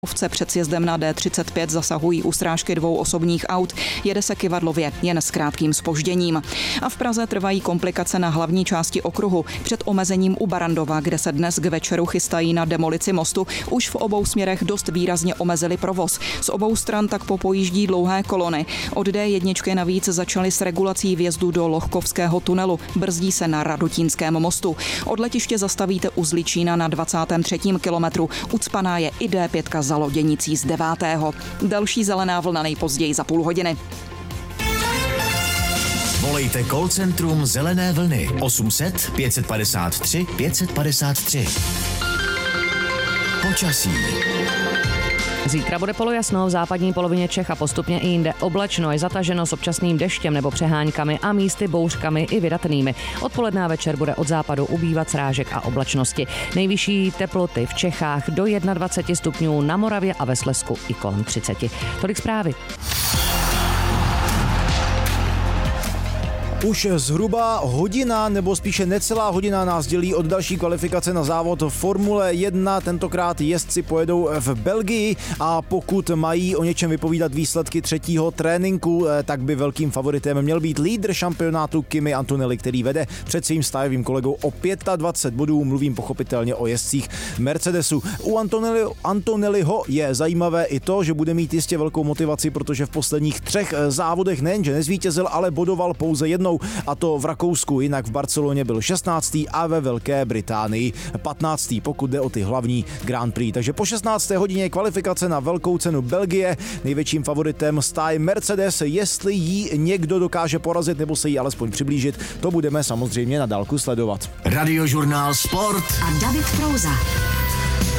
Před sjezdem na D35 zasahují u srážky 2 osobních aut, jede se kyvadlově, jen s krátkým zpožděním. A v Praze trvají komplikace na hlavní části okruhu. Před omezením u Barandova, kde se dnes k večeru chystají na demolici mostu, už v obou směrech dost výrazně omezili provoz. Z obou stran tak popojíždí dlouhé kolony. Od D1 navíc začaly s regulací vjezdu do Lohkovského tunelu. Brzdí se na Radotínském mostu. Od letiště zastavíte u Zličína na 23. kilometru. Ucpaná je i D5 za Loděnicí z 9. Další zelená vlna nejpozději za půl hodiny. Volejte call centrum Zelené vlny 800 553 553. Počasí. Zítra bude polojasno v západní polovině Čech a postupně i jinde oblačno, je zataženo s občasným deštěm nebo přeháňkami a místy bouřkami i vydatnými. Odpoledne a večer bude od západu ubývat srážek a oblačnosti. Nejvyšší teploty v Čechách do 21 stupňů, na Moravě a ve Slezsku i kolem 30. Tolik zprávy. Už zhruba hodina, nebo spíše necelá hodina nás dělí od další kvalifikace na závod Formule 1. Tentokrát jezdci pojedou v Belgii a pokud mají o něčem vypovídat výsledky 3. tréninku, tak by velkým favoritem měl být lídr šampionátu Kimi Antonelli, který vede před svým stájovým kolegou o 25 bodů. Mluvím pochopitelně o jezdcích Mercedesu. U Antonelliho je zajímavé i to, že bude mít jistě velkou motivaci, protože v posledních 3 závodech nejenže nezvítězil, ale bodoval pouze jednou, a to v Rakousku, jinak v Barceloně byl 16. a ve Velké Británii 15. pokud jde o ty hlavní Grand Prix. Takže po 16. hodině kvalifikace na velkou cenu Belgie, největším favoritem stáj Mercedes, jestli ji někdo dokáže porazit nebo se jí alespoň přiblížit, to budeme samozřejmě na dálku sledovat. Radiožurnál Sport a David Prouza.